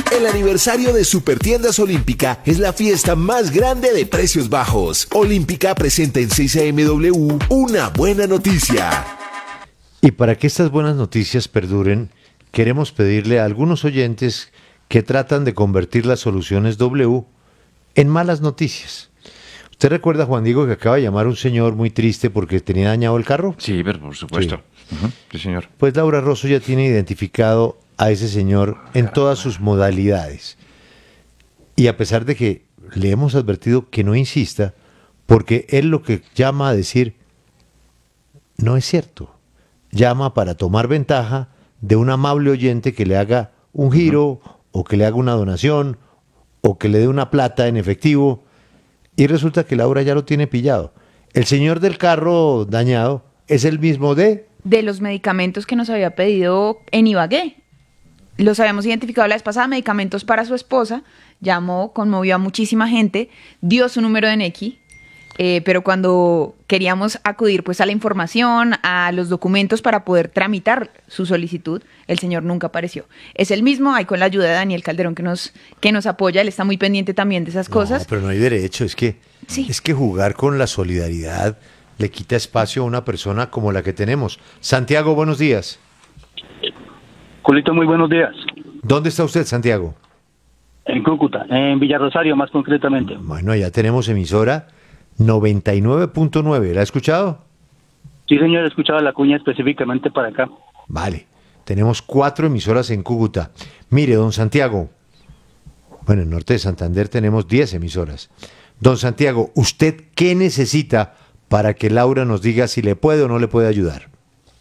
El aniversario de Supertiendas Olímpica es la fiesta más grande de precios bajos. Olímpica presenta en 6am una buena noticia. Y para que estas buenas noticias perduren, queremos pedirle a algunos oyentes que tratan de convertir las soluciones W en malas noticias. ¿Usted recuerda, Juan Diego, que acaba de llamar un señor muy triste porque tenía dañado el carro? Sí, pero por supuesto. Sí, señor. Pues Laura Rosso ya tiene identificado a ese señor en todas sus modalidades. Y a pesar de que le hemos advertido que no insista, porque él lo que llama a decir no es cierto. Llama para tomar ventaja de un amable oyente que le haga un giro o que le haga una donación o que le dé una plata en efectivo, y resulta que Laura ya lo tiene pillado. El señor del carro dañado es el mismo de los medicamentos que nos había pedido en Ibagué. Los habíamos identificado la vez pasada, medicamentos para su esposa. Llamó, conmovió a muchísima gente, dio su número de NECI, pero cuando queríamos acudir pues a la información, a los documentos para poder tramitar su solicitud, el señor nunca apareció. Es el mismo, ahí con la ayuda de Daniel Calderón que nos apoya, él está muy pendiente también de esas cosas. No, pero no hay derecho, es que jugar con la solidaridad le quita espacio a una persona como la que tenemos. Santiago, buenos días. Julito, muy buenos días. ¿Dónde está usted, Santiago? En Cúcuta, en Villarrosario más concretamente. Bueno, allá tenemos emisora 99.9, ¿la ha escuchado? Sí, señor, he escuchado la cuña específicamente para acá. Vale, tenemos 4 emisoras en Cúcuta. Mire, don Santiago, bueno, en Norte de Santander tenemos 10 emisoras. Don Santiago, ¿usted qué necesita para que Laura nos diga si le puede o no le puede ayudar?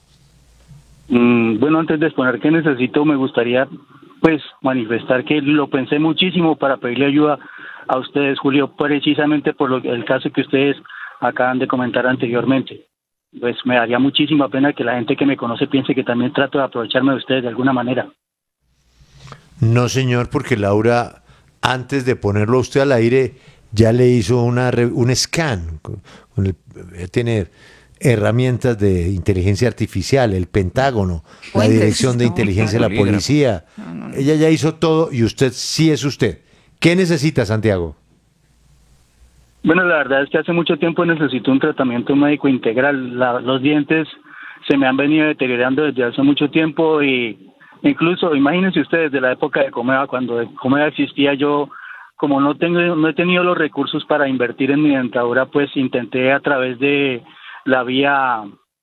Bueno, antes de exponer qué necesito, me gustaría pues manifestar que lo pensé muchísimo para pedirle ayuda a ustedes, Julio, precisamente por el caso que ustedes acaban de comentar anteriormente. Pues me daría muchísima pena que la gente que me conoce piense que también trato de aprovecharme de ustedes de alguna manera. No, señor, porque Laura, antes de ponerlo a usted al aire, ya le hizo un scan. Tiene herramientas de inteligencia artificial, el Pentágono, la Dirección de Inteligencia de la Policía. No. Ella ya hizo todo y usted sí es usted. ¿Qué necesita, Santiago? Bueno, la verdad es que hace mucho tiempo necesito un tratamiento médico integral. Los dientes se me han venido deteriorando desde hace mucho tiempo y incluso, imagínense ustedes, de la época de Comeva, cuando Comeva existía, yo, como no he tenido los recursos para invertir en mi dentadura, pues intenté a través de la vía,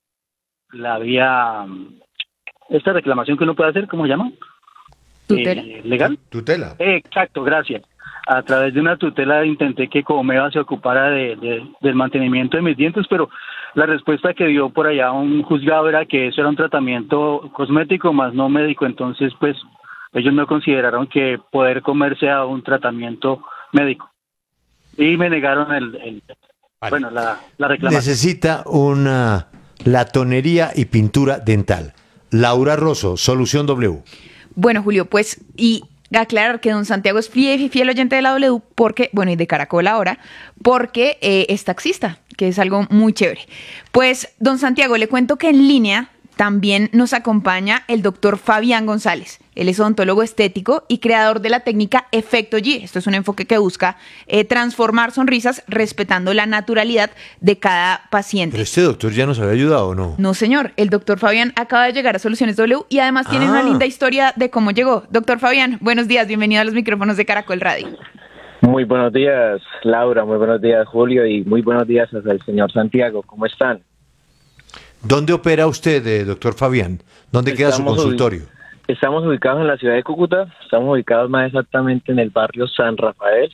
esta reclamación que uno puede hacer, ¿cómo se llama? ¿Tutela? ¿Legal? Tutela. Exacto, gracias. A través de una tutela intenté que Comeva se ocupara del mantenimiento de mis dientes, pero la respuesta que dio por allá un juzgado era que eso era un tratamiento cosmético más no médico, entonces pues ellos no consideraron que poder comer sea un tratamiento médico. Y me negaron la reclamación. Necesita una latonería y pintura dental. Laura Rosso, Solución W. Bueno, Julio, pues, y aclarar que don Santiago es fiel oyente de la W, porque, bueno, y de Caracol ahora, porque es taxista, que es algo muy chévere. Pues, don Santiago, le cuento que en línea también nos acompaña el doctor Fabián González. Él es odontólogo estético y creador de la técnica Efecto G. Esto es un enfoque que busca transformar sonrisas respetando la naturalidad de cada paciente. ¿Pero este doctor ya nos había ayudado o no? No, señor. El doctor Fabián acaba de llegar a Soluciones W y además tiene una linda historia de cómo llegó. Doctor Fabián, buenos días. Bienvenido a los micrófonos de Caracol Radio. Muy buenos días, Laura. Muy buenos días, Julio. Y muy buenos días al señor Santiago. ¿Cómo están? ¿Dónde opera usted, doctor Fabián? ¿Dónde queda su consultorio? Estamos ubicados en la ciudad de Cúcuta. Estamos ubicados más exactamente en el barrio San Rafael.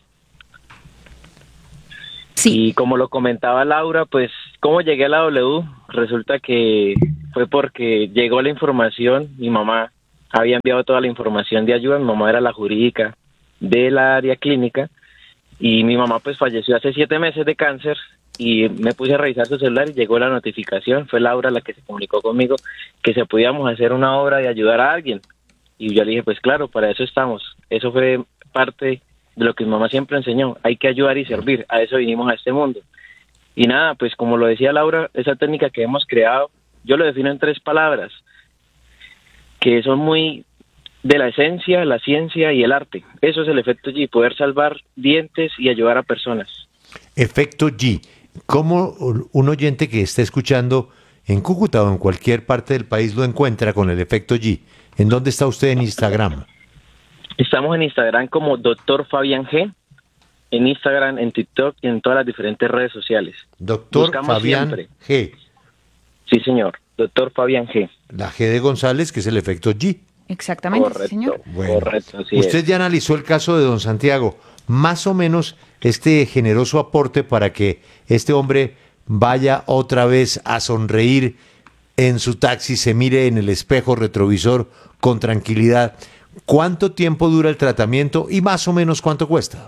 Sí. Y como lo comentaba Laura, pues, ¿cómo llegué a la W? Resulta que fue porque llegó la información. Mi mamá había enviado toda la información de ayuda. Mi mamá era la jurídica de la área clínica. Y mi mamá, pues, falleció hace 7 meses de cáncer. Y me puse a revisar su celular y llegó la notificación. Fue Laura la que se comunicó conmigo que se podíamos hacer una obra de ayudar a alguien. Y yo le dije, pues claro, para eso estamos. Eso fue parte de lo que mi mamá siempre enseñó. Hay que ayudar y servir. A eso vinimos a este mundo. Y nada, pues como lo decía Laura, esa técnica que hemos creado, yo lo defino en 3 palabras, que son muy de la esencia, la ciencia y el arte. Eso es el efecto G, poder salvar dientes y ayudar a personas. Efecto G. ¿Cómo un oyente que esté escuchando en Cúcuta o en cualquier parte del país lo encuentra con el efecto G? ¿En dónde está usted en Instagram? Estamos en Instagram como Dr. Fabián G, en Instagram, en TikTok y en todas las diferentes redes sociales. Doctor Buscamos Fabián siempre. G. Sí, señor. Dr. Fabián G. La G de González, que es el efecto G. Exactamente, Correcto, señor. Bueno, correcto. Así usted es. ya analizó el caso de don Santiago. Más o menos este generoso aporte para que este hombre vaya otra vez a sonreír en su taxi, se mire en el espejo retrovisor con tranquilidad. ¿Cuánto tiempo dura el tratamiento y más o menos cuánto cuesta?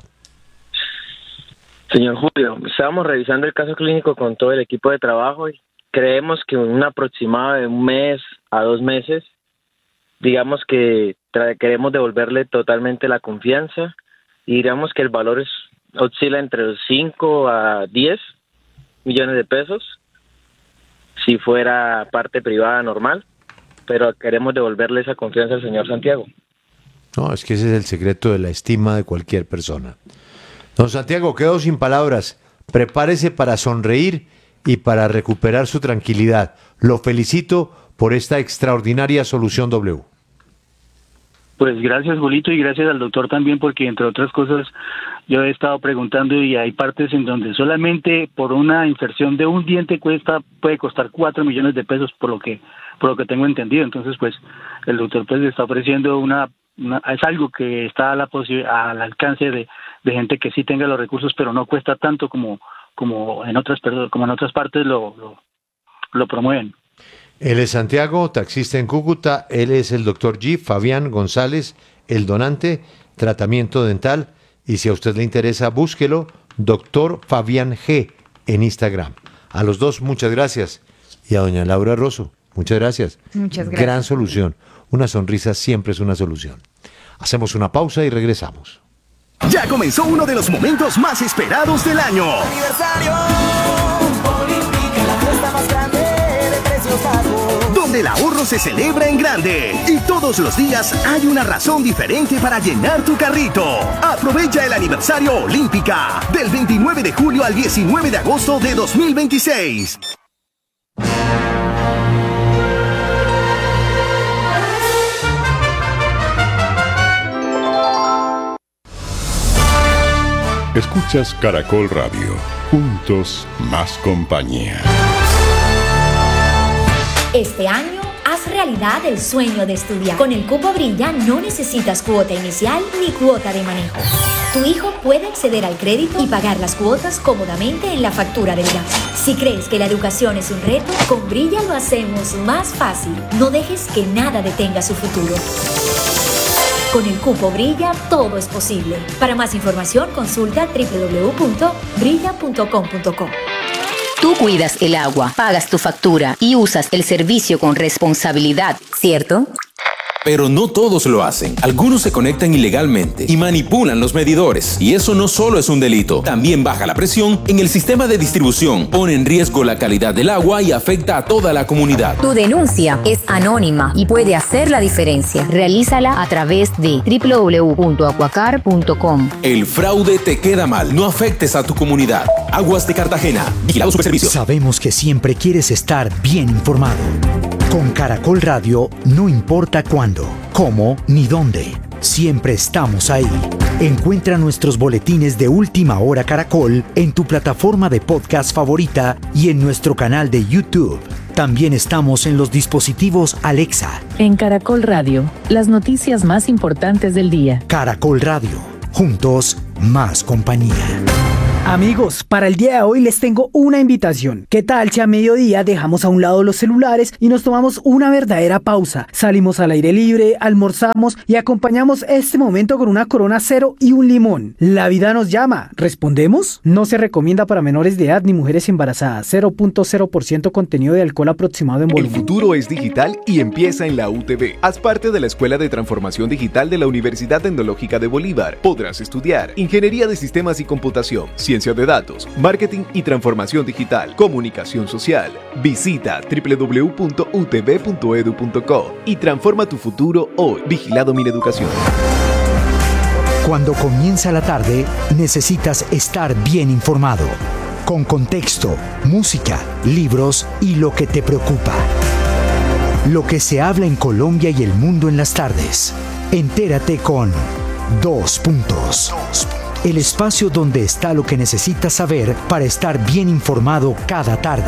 Señor Julio, estábamos revisando el caso clínico con todo el equipo de trabajo y creemos que un aproximado de 1 mes a 2 meses, digamos que queremos devolverle totalmente la confianza y digamos que el valor oscila entre los 5 a 10 millones de pesos si fuera parte privada normal, pero queremos devolverle esa confianza al señor Santiago. No, es que ese es el secreto de la estima de cualquier persona. Don Santiago, quedo sin palabras. Prepárese para sonreír y para recuperar su tranquilidad. Lo felicito por esta extraordinaria solución W. Pues gracias, Julito, y gracias al doctor también, porque entre otras cosas yo he estado preguntando y hay partes en donde solamente por una inserción de un diente puede costar 4 millones de pesos por lo que tengo entonces pues el doctor pues le está ofreciendo es algo que está al alcance de gente que sí tenga los recursos, pero no cuesta tanto como en otras partes lo promueven. Él es Santiago, taxista en Cúcuta. Él es el doctor G, Fabián González, el donante, tratamiento dental. Y si a usted le interesa, búsquelo, doctor Fabián G en Instagram. A los dos, muchas gracias. Y a doña Laura Rosso, muchas gracias. Muchas gracias. Gran solución. Una sonrisa siempre es una solución. Hacemos una pausa y regresamos. Ya comenzó uno de los momentos más esperados del año. Aniversario Olímpica, la fiesta más grande de precios bajos. Donde el ahorro se celebra en grande. Y todos los días hay una razón diferente para llenar tu carrito. Aprovecha el aniversario Olímpica del 29 de julio al 19 de agosto de 2026. Escuchas Caracol Radio. Juntos, más compañía. Este año, haz realidad el sueño de estudiar. Con el Cupo Brilla no necesitas cuota inicial ni cuota de manejo. Tu hijo puede acceder al crédito y pagar las cuotas cómodamente en la factura del gas. Si crees que la educación es un reto, con Brilla lo hacemos más fácil. No dejes que nada detenga su futuro. Con el Cupo Brilla, todo es posible. Para más información, consulta www.brilla.com.co. Tú cuidas el agua, pagas tu factura y usas el servicio con responsabilidad, ¿cierto? Pero no todos lo hacen. Algunos se conectan ilegalmente y manipulan los medidores. Y eso no solo es un delito, también baja la presión en el sistema de distribución, pone en riesgo la calidad del agua y afecta a toda la comunidad. Tu denuncia es anónima y puede hacer la diferencia. Realízala a través de www.acuacar.com. El fraude te queda mal. No afectes a tu comunidad. Aguas de Cartagena. Vigilado Superservicios. Sabemos que siempre quieres estar bien informado. Con Caracol Radio, no importa cuándo, cómo ni dónde, siempre estamos ahí. Encuentra nuestros boletines de Última Hora Caracol en tu plataforma de podcast favorita y en nuestro canal de YouTube. También estamos en los dispositivos Alexa. En Caracol Radio, las noticias más importantes del día. Caracol Radio, juntos, más compañía. Amigos, para el día de hoy les tengo una invitación. ¿Qué tal si a mediodía dejamos a un lado los celulares y nos tomamos una verdadera pausa? Salimos al aire libre, almorzamos y acompañamos este momento con una Corona Cero y un limón. La vida nos llama. ¿Respondemos? No se recomienda para menores de edad ni mujeres embarazadas. 0.0% contenido de alcohol aproximado en volumen. El futuro es digital y empieza en la UTB. Haz parte de la Escuela de Transformación Digital de la Universidad Tecnológica de Bolívar. Podrás estudiar Ingeniería de Sistemas y Computación, ciencia de datos, marketing y transformación digital, comunicación social. Visita www.utv.edu.co y transforma tu futuro hoy. Vigilado Mineducación. Cuando comienza la tarde, necesitas estar bien informado, con contexto, música, libros y lo que te preocupa. Lo que se habla en Colombia y el mundo en las tardes. Entérate con 2 Puntos. El espacio donde está lo que necesitas saber para estar bien informado cada tarde.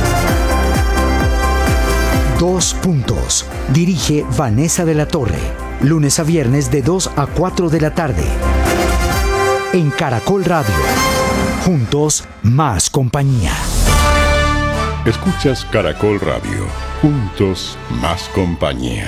2 Puntos. Dirige Vanessa de la Torre. Lunes a viernes de 2 a 4 de la tarde. En Caracol Radio. Juntos, más compañía. Escuchas Caracol Radio. Juntos, más compañía.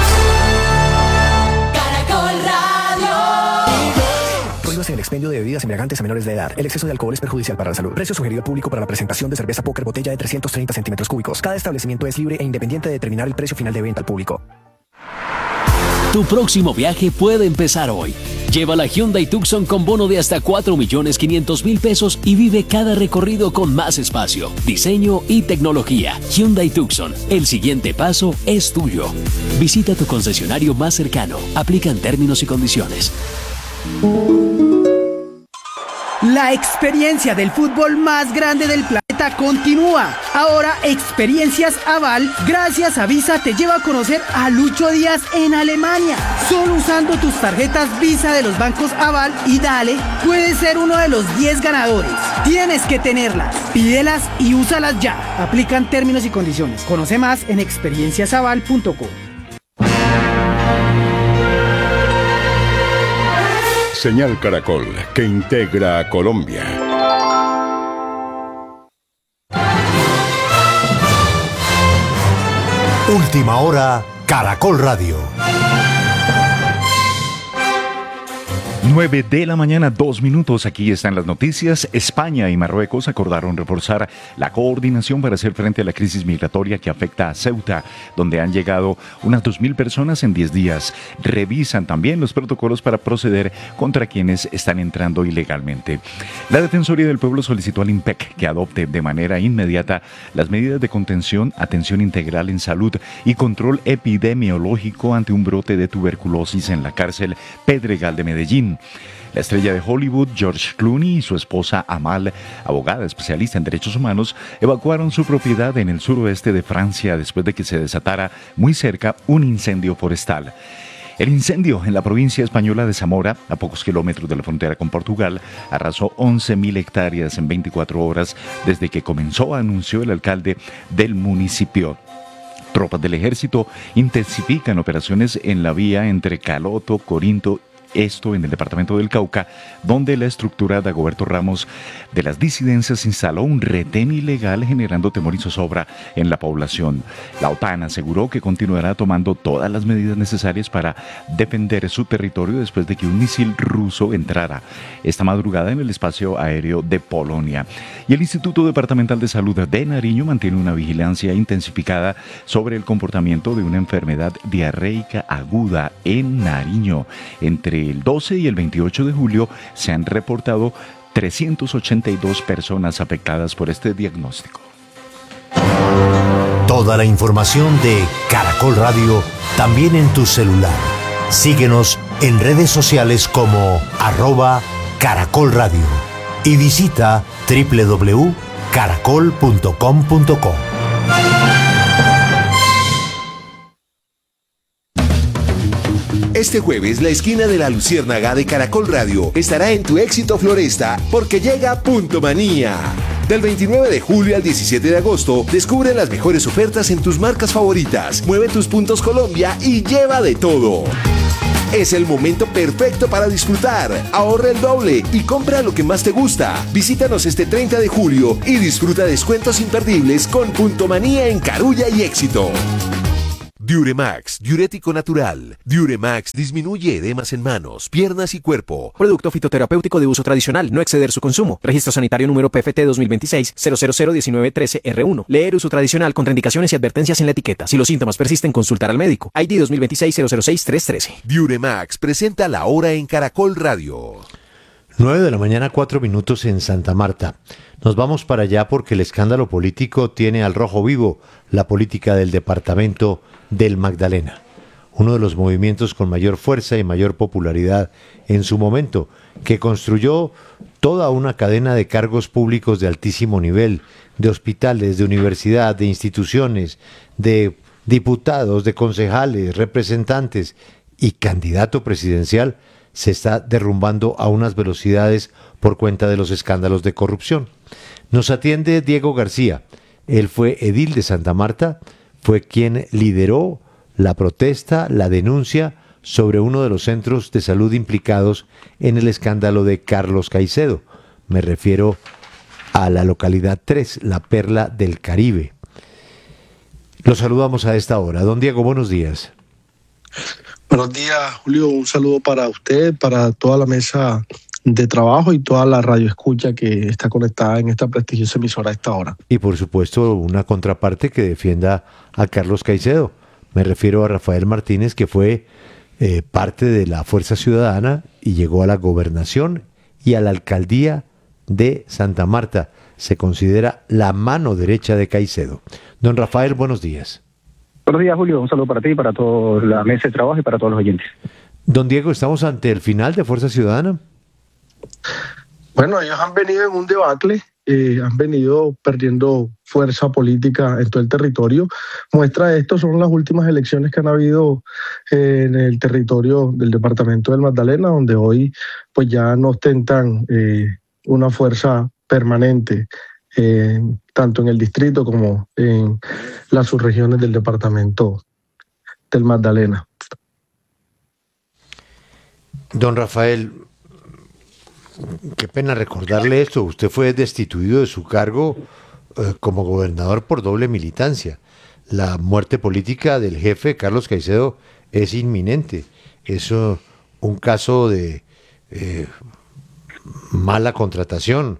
Caracol Radio. Prohíbase el expendio de bebidas embriagantes a menores de edad. El exceso de alcohol es perjudicial para la salud. Precio sugerido al público para la presentación de cerveza Póker botella de 330 centímetros cúbicos. Cada establecimiento es libre e independiente de determinar el precio final de venta al público. Tu próximo viaje puede empezar hoy. Lleva la Hyundai Tucson con bono de hasta 4.500.000 pesos y vive cada recorrido con más espacio, diseño y tecnología. Hyundai Tucson, el siguiente paso es tuyo. Visita tu concesionario más cercano. Aplican términos y condiciones. La experiencia del fútbol más grande del planeta continúa. Ahora Experiencias Aval, gracias a Visa, te lleva a conocer a Lucho Díaz en Alemania. Solo usando tus tarjetas Visa de los bancos Aval y Dale, puedes ser uno de los 10 ganadores. Tienes que tenerlas, pídelas y úsalas ya. Aplican términos y condiciones. Conoce más en experienciasaval.co. Señal Caracol, que integra a Colombia. Última hora, Caracol Radio. 9 de la mañana, 2 minutos. Aquí están las noticias. España y Marruecos acordaron reforzar la coordinación para hacer frente a la crisis migratoria que afecta a Ceuta, donde han llegado unas 2.000 personas en 10 días. Revisan también los protocolos para proceder contra quienes están entrando ilegalmente. La Defensoría del Pueblo solicitó al INPEC que adopte de manera inmediata las medidas de contención, atención integral en salud y control epidemiológico ante un brote de tuberculosis en la cárcel Pedregal de Medellín. La estrella de Hollywood, George Clooney, y su esposa Amal, abogada especialista en derechos humanos, evacuaron su propiedad en el suroeste de Francia después de que se desatara muy cerca un incendio forestal. El incendio en la provincia española de Zamora, a pocos kilómetros de la frontera con Portugal, arrasó 11.000 hectáreas en 24 horas desde que comenzó, anunció el alcalde del municipio. Tropas del ejército intensifican operaciones en la vía entre Caloto, Corinto, esto en el departamento del Cauca, donde la estructura de Dagoberto Ramos de las disidencias instaló un retén ilegal generando temor y zozobra en la población. La OTAN aseguró que continuará tomando todas las medidas necesarias para defender su territorio después de que un misil ruso entrara esta madrugada en el espacio aéreo de Polonia. Y el Instituto Departamental de Salud de Nariño mantiene una vigilancia intensificada sobre el comportamiento de una enfermedad diarreica aguda en Nariño. Entre el 12 y el 28 de julio se han reportado 382 personas afectadas por este diagnóstico. Toda la información de Caracol Radio también en tu celular. Síguenos en redes sociales como @Caracol Radio y visita www.caracol.com.co. Este jueves, la esquina de la Luciérnaga de Caracol Radio estará en tu éxito Floresta porque llega Punto Manía. Del 29 de julio al 17 de agosto, descubre las mejores ofertas en tus marcas favoritas. Mueve tus puntos Colombia y lleva de todo. Es el momento perfecto para disfrutar. Ahorra el doble y compra lo que más te gusta. Visítanos este 30 de julio y disfruta descuentos imperdibles con Punto Manía en Carulla y Éxito. Diuremax, diurético natural. Diuremax disminuye edemas en manos, piernas y cuerpo. Producto fitoterapéutico de uso tradicional, no exceder su consumo. Registro sanitario número PFT 2026-0001913-R1. Leer uso tradicional, contraindicaciones y advertencias en la etiqueta. Si los síntomas persisten, consultar al médico. ID 2026-006-313. Diuremax presenta La Hora en Caracol Radio. 9:04 a.m. en Santa Marta. Nos vamos para allá porque el escándalo político tiene al rojo vivo la política del departamento del Magdalena. Uno de los movimientos con mayor fuerza y mayor popularidad en su momento, que construyó toda una cadena de cargos públicos de altísimo nivel, de hospitales, de universidad, de instituciones, de diputados, de concejales, representantes y candidato presidencial, se está derrumbando a unas velocidades por cuenta de los escándalos de corrupción. Nos atiende Diego García. Él fue edil de Santa Marta, fue quien lideró la protesta, la denuncia sobre uno de los centros de salud implicados en el escándalo de Carlos Caicedo. Me refiero a la localidad 3, la Perla del Caribe. Lo saludamos a esta hora. Don Diego, buenos días. Buenos días, Julio. Un saludo para usted, para toda la mesa de trabajo y toda la radio escucha que está conectada en esta prestigiosa emisora a esta hora. Y por supuesto una contraparte que defienda a Carlos Caicedo. Me refiero a Rafael Martínez, que fue parte de la Fuerza Ciudadana y llegó a la gobernación y a la alcaldía de Santa Marta. Se considera la mano derecha de Caicedo. Don Rafael, buenos días. Buenos días, Julio. Un saludo para ti, para toda la mesa de trabajo y para todos los oyentes. Don Diego, ¿estamos ante el final de Fuerza Ciudadana? Bueno, ellos han venido en un debacle, han venido perdiendo fuerza política en todo el territorio. Muestra de esto son las últimas elecciones que han habido en el territorio del departamento del Magdalena, donde hoy pues ya no ostentan una fuerza permanente, tanto en el distrito como en las subregiones del departamento del Magdalena. Don Rafael, qué pena recordarle esto. Usted fue destituido de su cargo como gobernador por doble militancia. La muerte política del jefe Carlos Caicedo es inminente. Es un caso de mala contratación.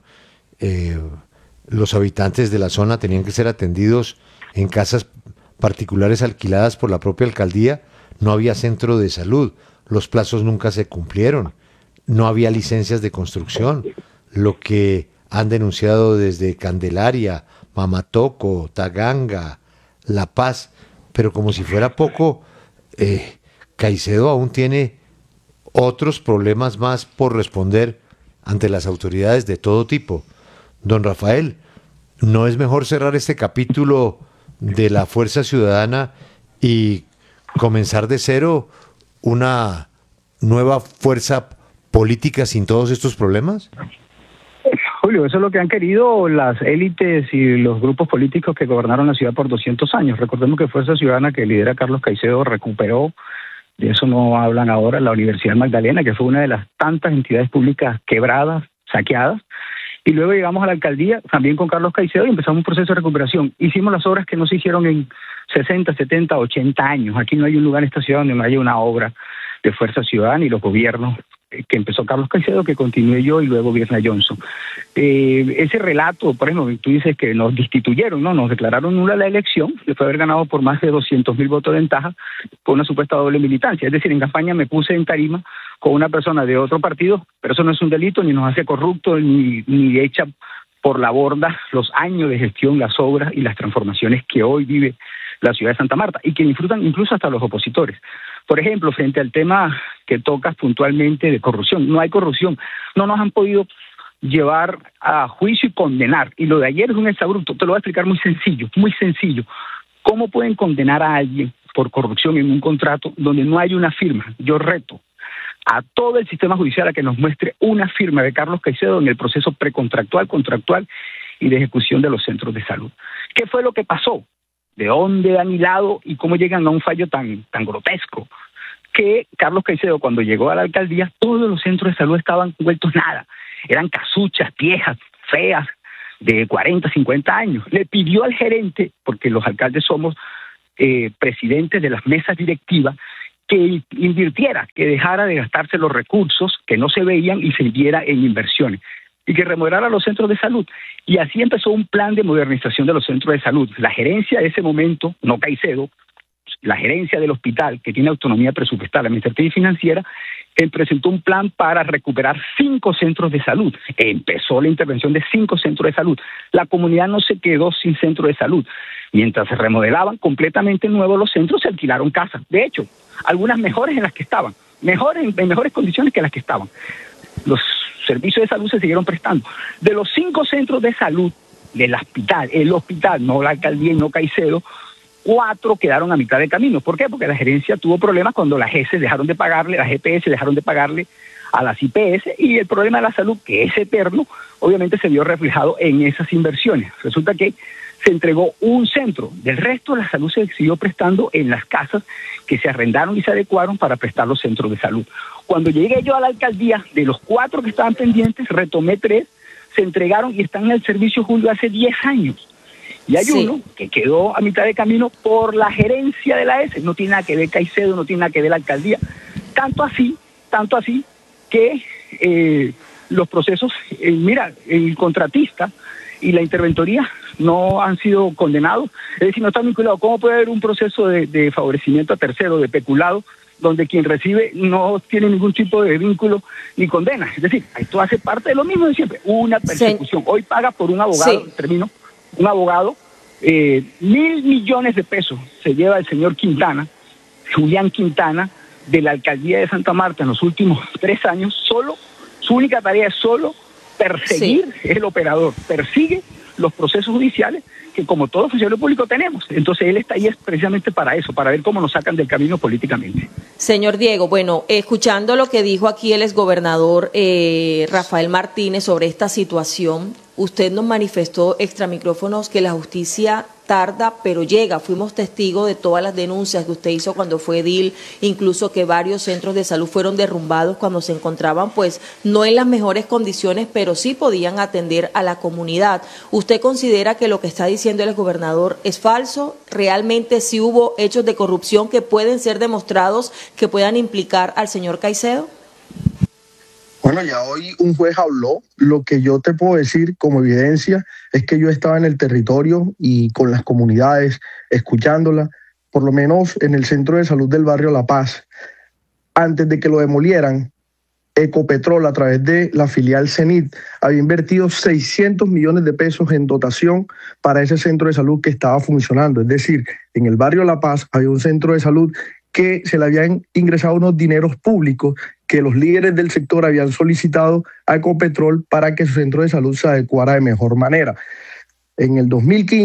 Los habitantes de la zona tenían que ser atendidos en casas particulares alquiladas por la propia alcaldía. No había centro de salud. Los plazos nunca se cumplieron. No había licencias de construcción. Lo que han denunciado desde Candelaria, Mamatoco, Taganga, La Paz. Pero como si fuera poco, Caicedo aún tiene otros problemas más por responder ante las autoridades de todo tipo. Don Rafael, ¿no es mejor cerrar este capítulo de la Fuerza Ciudadana y comenzar de cero una nueva fuerza política sin todos estos problemas? Julio, eso es lo que han querido las élites y los grupos políticos que gobernaron la ciudad por 200 años. Recordemos que Fuerza Ciudadana, que lidera Carlos Caicedo, recuperó, de eso no hablan ahora, la Universidad Magdalena, que fue una de las tantas entidades públicas quebradas, saqueadas. Y luego llegamos a la alcaldía, también con Carlos Caicedo, y empezamos un proceso de recuperación. Hicimos las obras que no se hicieron en 60, 70, 80 años. Aquí no hay un lugar en esta ciudad donde no haya una obra de Fuerza Ciudadana y los gobiernos que empezó Carlos Caicedo, que continué yo y luego gobierna Johnson. Ese relato, por ejemplo, tú dices que nos destituyeron, ¿no? Nos declararon nula la elección, después de haber ganado por más de 200.000 votos de ventaja, por una supuesta doble militancia. Es decir, en campaña me puse en tarima con una persona de otro partido, pero eso no es un delito, ni nos hace corruptos, ni echa por la borda los años de gestión, las obras y las transformaciones que hoy vive la ciudad de Santa Marta, y que disfrutan incluso hasta los opositores. Por ejemplo, frente al tema que tocas puntualmente de corrupción, no hay corrupción, no nos han podido llevar a juicio y condenar, y lo de ayer es un exabrupto. Te lo voy a explicar muy sencillo, muy sencillo. ¿Cómo pueden condenar a alguien por corrupción en un contrato donde no hay una firma? Yo reto a todo el sistema judicial a que nos muestre una firma de Carlos Caicedo en el proceso precontractual, contractual y de ejecución de los centros de salud. ¿Qué fue lo que pasó? ¿De dónde han hilado y cómo llegan a un fallo tan grotesco? Que Carlos Caicedo, cuando llegó a la alcaldía, todos los centros de salud estaban vueltos nada. Eran casuchas, viejas, feas, de 40, 50 años. Le pidió al gerente, porque los alcaldes somos presidentes de las mesas directivas, que invirtiera, que dejara de gastarse los recursos que no se veían y se inviera en inversiones, y que remodelara los centros de salud. Y así empezó un plan de modernización de los centros de salud. La gerencia de ese momento, no Caicedo, la gerencia del hospital, que tiene autonomía presupuestal, administrativa y financiera, presentó un plan para recuperar 5 centros de salud. Empezó la intervención de 5 centros de salud. La comunidad no se quedó sin centro de salud. Mientras se remodelaban completamente nuevos los centros, se alquilaron casas. De hecho, algunas mejores en las que estaban, en mejores condiciones que las que estaban. Los servicios de salud se siguieron prestando. De los 5 centros de salud del hospital, el hospital, no la alcaldía y no Caicedo, 4 quedaron a mitad de camino. ¿Por qué? Porque la gerencia tuvo problemas cuando las GES dejaron de pagarle, las GPS dejaron de pagarle a las IPS, y el problema de la salud, que es eterno, obviamente se vio reflejado en esas inversiones. Resulta que se entregó un centro, del resto la salud se siguió prestando en las casas que se arrendaron y se adecuaron para prestar los centros de salud. Cuando llegué yo a la alcaldía, de los 4 que estaban pendientes, retomé 3, se entregaron y están en el servicio, Julio, hace 10 años. Y hay uno que quedó a mitad de camino por la gerencia de la ESE. No tiene nada que ver Caicedo, no tiene nada que ver la alcaldía. Tanto así que los procesos, mira, el contratista y la interventoría no han sido condenados. Es decir, no están vinculados. ¿Cómo puede haber un proceso de favorecimiento a tercero, de peculado, donde quien recibe no tiene ningún tipo de vínculo ni condena? Es decir, esto hace parte de lo mismo de siempre, una persecución. Hoy paga por un abogado, termino, un abogado, 1.000 millones de pesos se lleva el señor Quintana, Julián Quintana, de la alcaldía de Santa Marta en los últimos 3 años. Solo, su única tarea es solo perseguir, es el operador, persigue los procesos judiciales que como todo funcionario público tenemos. Entonces él está ahí es precisamente para eso, para ver cómo nos sacan del camino políticamente. Señor Diego, bueno, escuchando lo que dijo aquí el exgobernador Rafael Martínez sobre esta situación, usted nos manifestó extra micrófonos que la justicia tarda, pero llega. Fuimos testigos de todas las denuncias que usted hizo cuando fue edil, incluso que varios centros de salud fueron derrumbados cuando se encontraban, pues, no en las mejores condiciones, pero sí podían atender a la comunidad. ¿Usted considera que lo que está diciendo el exgobernador es falso? ¿Realmente sí hubo hechos de corrupción que pueden ser demostrados, que puedan implicar al señor Caicedo? Bueno, ya hoy un juez habló. Lo que yo te puedo decir como evidencia es que yo estaba en el territorio y con las comunidades, escuchándolas, por lo menos en el centro de salud del barrio La Paz. Antes de que lo demolieran, Ecopetrol, a través de la filial Cenit, había invertido 600 millones de pesos en dotación para ese centro de salud que estaba funcionando. Es decir, en el barrio La Paz había un centro de salud que se le habían ingresado unos dineros públicos que los líderes del sector habían solicitado a Ecopetrol para que su centro de salud se adecuara de mejor manera. En el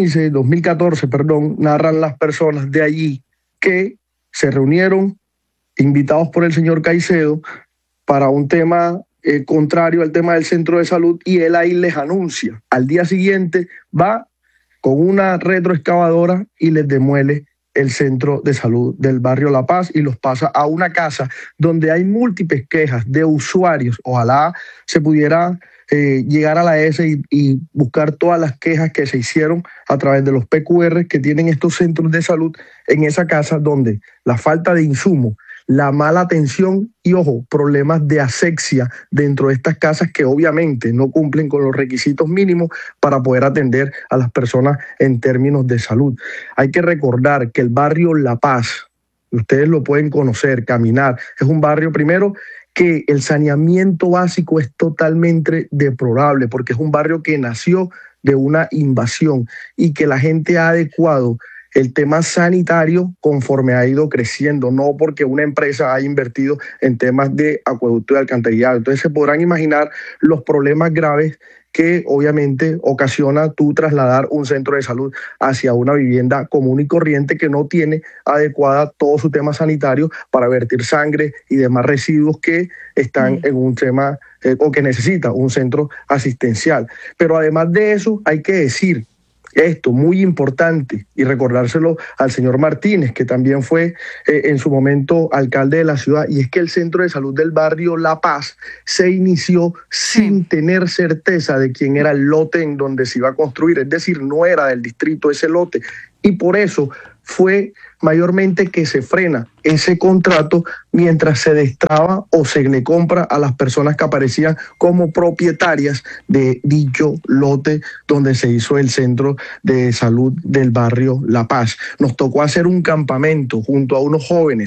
2014, narran las personas de allí que se reunieron, invitados por el señor Caicedo, para un tema contrario al tema del centro de salud, y él ahí les anuncia. Al día siguiente va con una retroexcavadora y les demuele el centro de salud del barrio La Paz y los pasa a una casa donde hay múltiples quejas de usuarios. Ojalá se pudiera llegar a la ESE y buscar todas las quejas que se hicieron a través de los PQR que tienen estos centros de salud en esa casa, donde la falta de insumos, la mala atención y, ojo, problemas de asepsia dentro de estas casas que obviamente no cumplen con los requisitos mínimos para poder atender a las personas en términos de salud. Hay que recordar que el barrio La Paz, ustedes lo pueden conocer, caminar, es un barrio primero que el saneamiento básico es totalmente deplorable, porque es un barrio que nació de una invasión y que la gente ha adecuado el tema sanitario conforme ha ido creciendo, no porque una empresa haya invertido en temas de acueducto y alcantarillado. Entonces se podrán imaginar los problemas graves que obviamente ocasiona tú trasladar un centro de salud hacia una vivienda común y corriente que no tiene adecuada todo su tema sanitario para vertir sangre y demás residuos que están en un tema o que necesita un centro asistencial. Pero además de eso hay que decir esto, muy importante, y recordárselo al señor Martínez, que también fue en su momento alcalde de la ciudad, y es que el centro de salud del barrio La Paz se inició sin tener certeza de quién era el lote en donde se iba a construir, es decir, no era del distrito ese lote, y por eso fue mayormente que se frena ese contrato mientras se destraba o se le compra a las personas que aparecían como propietarias de dicho lote donde se hizo el centro de salud del barrio La Paz. Nos tocó hacer un campamento junto a unos jóvenes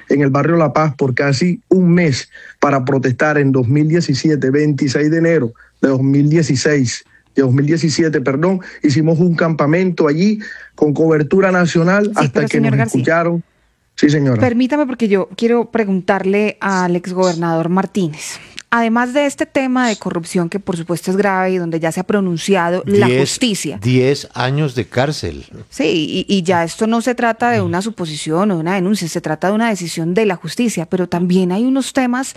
en el barrio La Paz por casi un mes para protestar en 2017, 26 de enero de 2017, hicimos un campamento allí con cobertura nacional hasta que nos escucharon. Sí, señora. Permítame, porque yo quiero preguntarle al exgobernador Martínez. Además de este tema de corrupción, que por supuesto es grave y donde ya se ha pronunciado la justicia. 10 años de cárcel. Sí, y ya esto no se trata de una suposición o de una denuncia, se trata de una decisión de la justicia, pero también hay unos temas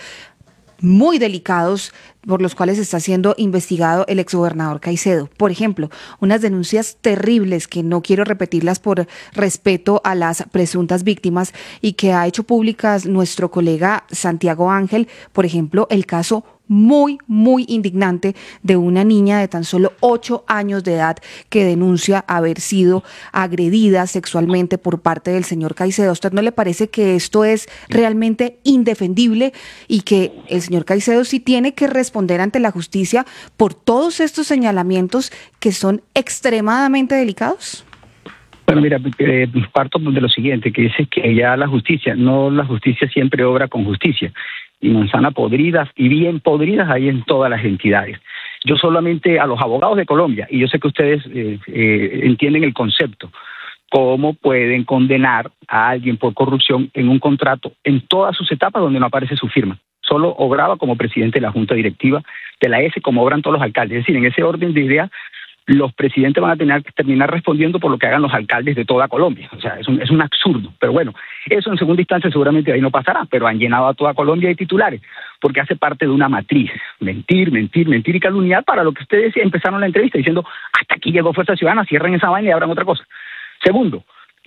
muy delicados por los cuales está siendo investigado el exgobernador Caicedo. Por ejemplo, unas denuncias terribles que no quiero repetirlas por respeto a las presuntas víctimas y que ha hecho públicas nuestro colega Santiago Ángel. Por ejemplo, el caso muy indignante de una niña de tan solo 8 años de edad que denuncia haber sido agredida sexualmente por parte del señor Caicedo. ¿A usted no le parece que esto es realmente indefendible y que el señor Caicedo sí tiene que responder ante la justicia por todos estos señalamientos que son extremadamente delicados? Bueno, mira, parto de lo siguiente, que dice que ya la justicia siempre obra con justicia. Y manzana podridas y bien podridas hay en todas las entidades. Yo solamente a los abogados de Colombia, y yo sé que ustedes entienden el concepto, cómo pueden condenar a alguien por corrupción en un contrato en todas sus etapas donde no aparece su firma. Solo obraba como presidente de la Junta Directiva de la ESE, como obran todos los alcaldes. Es decir, en ese orden de ideas, los presidentes van a tener que terminar respondiendo por lo que hagan los alcaldes de toda Colombia. O sea, es un absurdo. Pero bueno, eso en segunda instancia seguramente ahí no pasará, pero han llenado a toda Colombia de titulares, porque hace parte de una matriz. Mentir y calumniar, para lo que ustedes empezaron la entrevista diciendo, hasta aquí llegó Fuerza Ciudadana, cierren esa vaina y abran otra cosa. Segundo,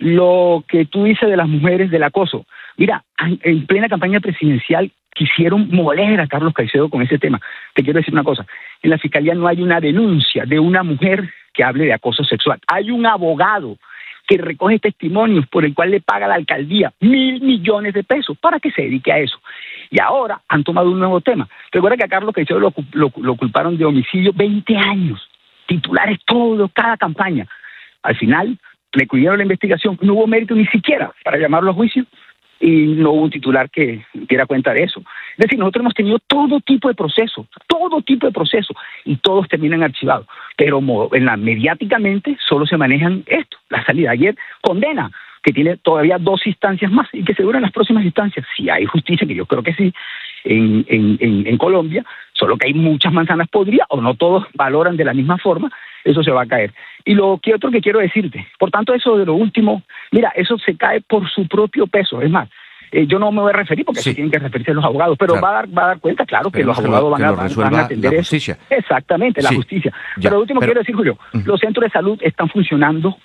lo que tú dices de las mujeres, del acoso. Mira, en plena campaña presidencial quisieron moler a Carlos Caicedo con ese tema. Te quiero decir una cosa, en la Fiscalía no hay una denuncia de una mujer que hable de acoso sexual. Hay un abogado que recoge testimonios por el cual le paga a la alcaldía 1.000 millones de pesos para que se dedique a eso. Y ahora han tomado un nuevo tema. Recuerda que a Carlos Caicedo lo culparon de homicidio 20 años, titulares todos, cada campaña. Al final le cuidaron la investigación, no hubo mérito ni siquiera para llamarlo a juicio, y no hubo un titular que diera cuenta de eso. Es decir, nosotros hemos tenido todo tipo de procesos, y todos terminan archivados. Pero mediáticamente solo se manejan esto, la salida. Ayer condena, que tiene todavía 2 instancias más y que seguro en las próximas instancias, si hay justicia, que yo creo que sí, en Colombia, solo que hay muchas manzanas podridas o no todos valoran de la misma forma, eso se va a caer. Y lo que otro que quiero decirte, por tanto, eso de lo último, mira, eso se cae por su propio peso. Es más, yo no me voy a referir porque se tienen que referirse a los abogados, pero claro, va a dar cuenta, claro, que los abogados van a atender eso. Exactamente, la justicia. Pero lo último quiero decir, Julio, los centros de salud están funcionando.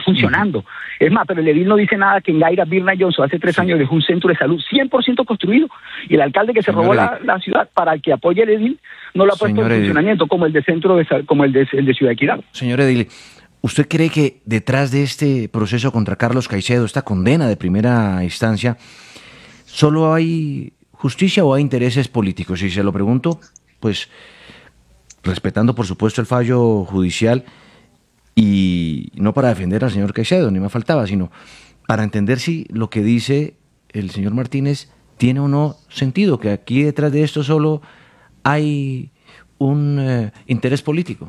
Es más, pero el edil no dice nada que en Gaira, Birna Johnson hace 3 años dejó un centro de salud 100% construido, y el alcalde que se robó la ciudad para que apoye el edil no lo ha puesto en funcionamiento, como el de el de Ciudad Equidad. Señor edil, ¿usted cree que detrás de este proceso contra Carlos Caicedo, esta condena de primera instancia, solo hay justicia o hay intereses políticos? Y se lo pregunto, pues, respetando por supuesto el fallo judicial, y no para defender al señor Caicedo, ni me faltaba, sino para entender si lo que dice el señor Martínez tiene o no sentido, que aquí detrás de esto solo hay un interés político.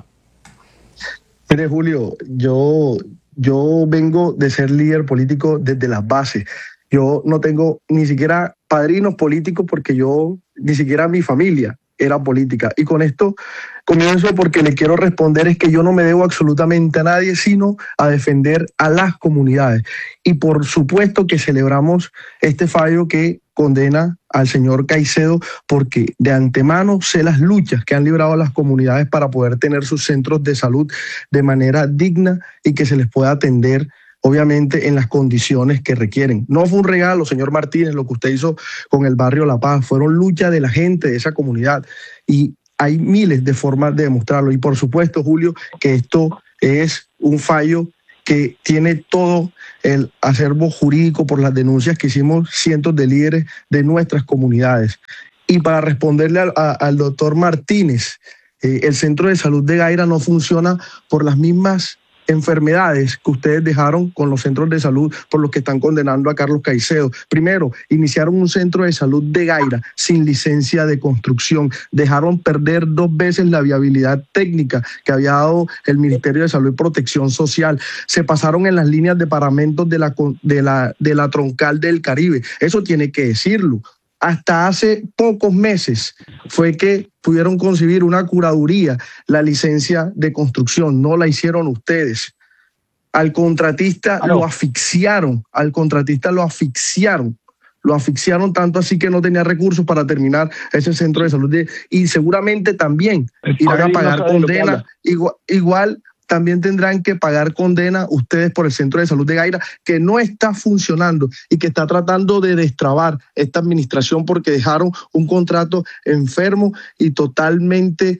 Mire, Julio, yo vengo de ser líder político desde las bases. Yo no tengo ni siquiera padrinos políticos porque ni siquiera mi familia era política. Y con esto comienzo porque le quiero responder, es que yo no me debo absolutamente a nadie, sino a defender a las comunidades. Y por supuesto que celebramos este fallo que condena al señor Caicedo, porque de antemano sé las luchas que han librado las comunidades para poder tener sus centros de salud de manera digna y que se les pueda atender, obviamente, en las condiciones que requieren. No fue un regalo, señor Martínez, lo que usted hizo con el barrio La Paz. Fueron luchas de la gente de esa comunidad. Y hay miles de formas de demostrarlo. Y por supuesto, Julio, que esto es un fallo que tiene todo el acervo jurídico por las denuncias que hicimos cientos de líderes de nuestras comunidades. Y para responderle al doctor Martínez, el centro de salud de Gaira no funciona por las mismas enfermedades que ustedes dejaron con los centros de salud por los que están condenando a Carlos Caicedo. Primero, iniciaron un centro de salud de Gaira sin licencia de construcción. Dejaron perder 2 veces la viabilidad técnica que había dado el Ministerio de Salud y Protección Social. Se pasaron en las líneas de paramentos de la troncal del Caribe. Eso tiene que decirlo. Hasta hace pocos meses fue que pudieron concebir una curaduría, la licencia de construcción. No la hicieron ustedes. Al contratista lo asfixiaron, lo asfixiaron tanto así que no tenía recursos para terminar ese centro de salud. Y seguramente también irán a pagar condena. Igual también tendrán que pagar condena ustedes por el centro de salud de Gaira, que no está funcionando y que está tratando de destrabar esta administración porque dejaron un contrato enfermo y totalmente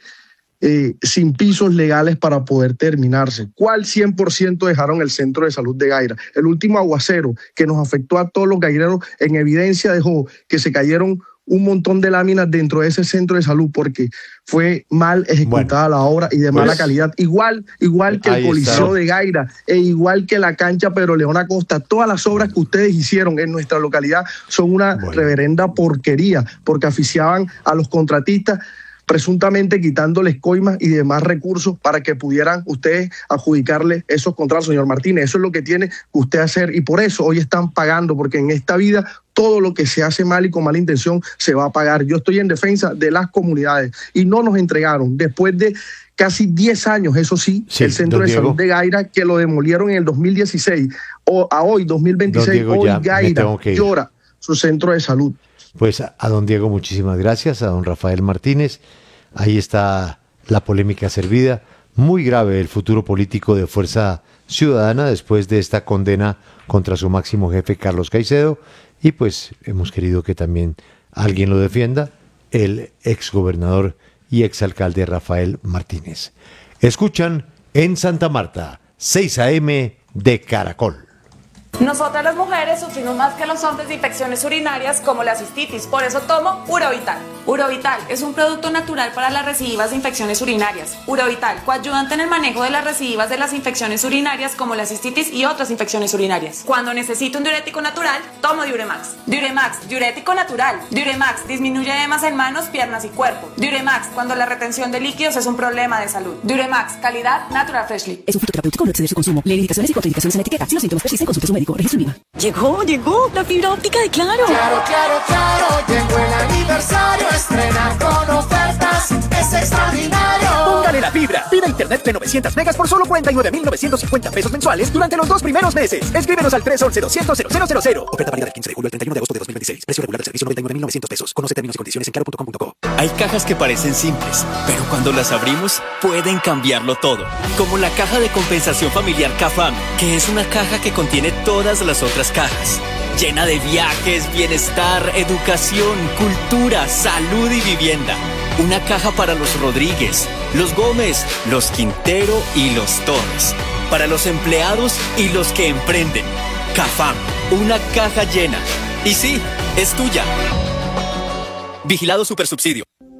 sin pisos legales para poder terminarse. ¿Cuál 100% dejaron el centro de salud de Gaira? El último aguacero que nos afectó a todos los gaireros en evidencia dejó que se cayeron un montón de láminas dentro de ese centro de salud porque fue mal ejecutada la obra y de mala calidad. Igual que el Coliseo de Gaira e igual que la cancha Pedro León Acosta, todas las obras que ustedes hicieron en nuestra localidad son una reverenda porquería porque asfixiaban a los contratistas, presuntamente quitándoles coimas y demás recursos para que pudieran ustedes adjudicarle esos contratos, señor Martínez. Eso es lo que tiene usted hacer y por eso hoy están pagando, porque en esta vida todo lo que se hace mal y con mala intención se va a pagar. Yo estoy en defensa de las comunidades y no nos entregaron después de casi 10 años, eso sí, el centro de salud de Gaira, que lo demolieron en el 2016, a hoy, 2026, hoy Gaira llora su centro de salud. Pues a don Diego muchísimas gracias, a don Rafael Martínez. Ahí está la polémica servida. Muy grave el futuro político de Fuerza Ciudadana después de esta condena contra su máximo jefe Carlos Caicedo. Y pues hemos querido que también alguien lo defienda, el exgobernador y exalcalde Rafael Martínez. Escuchan en Santa Marta, 6 a.m. de Caracol. Nosotras las mujeres sufrimos más que los hombres de infecciones urinarias como la cistitis, por eso tomo Urovital. Urovital es un producto natural para las recidivas de infecciones urinarias. Urovital, coayudante en el manejo de las recidivas de las infecciones urinarias como la cistitis y otras infecciones urinarias. Cuando necesito un diurético natural, tomo Diuremax. Diuremax, diurético natural. Diuremax disminuye edemas en manos, piernas y cuerpo. Diuremax, cuando la retención de líquidos es un problema de salud. Diuremax, calidad Natural Freshly. Es un fitoterapéutico, no exceder su consumo. Lee indicaciones y contraindicaciones en la etiqueta. Si los síntomas persisten, consulte a su médico. Registro IVA. Llegó la fibra óptica de Claro. Claro, llegó el aniversario, estrena con ofertas, es extraordinario. Póngale la fibra. Pida internet de 900 megas por solo 49,950 pesos mensuales durante los 2 primeros meses. Escríbenos al 311-200-0000. Oferta válida del 15 de julio al 31 de agosto de 2026. Precio regular del servicio 99,900 pesos. Conoce términos y condiciones en claro.com.co. Hay cajas que parecen simples, pero cuando las abrimos pueden cambiarlo todo. Como la caja de compensación familiar CAFAM, que es una caja que contiene todas las otras cajas. Llena de viajes, bienestar, educación, cultura, salud y vivienda. Una caja para los Rodríguez, los Gómez, los Quintero y los Torres. Para los empleados y los que emprenden. CAFAM, una caja llena. Y sí, es tuya. Vigilado Supersubsidio.